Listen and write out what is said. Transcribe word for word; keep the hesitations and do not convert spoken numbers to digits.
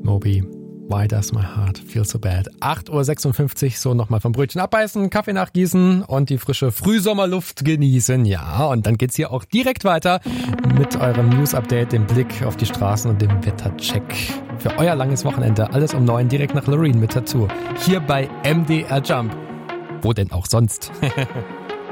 Moby. Why does my heart feel so bad? acht Uhr sechsundfünfzig, so nochmal vom Brötchen abbeißen, Kaffee nachgießen und die frische Frühsommerluft genießen. Ja, und dann geht's hier auch direkt weiter mit eurem News-Update, dem Blick auf die Straßen und dem Wettercheck. Für euer langes Wochenende, alles um neun, direkt nach Loreen mit dazu. Hier bei M D R Jump. Wo denn auch sonst?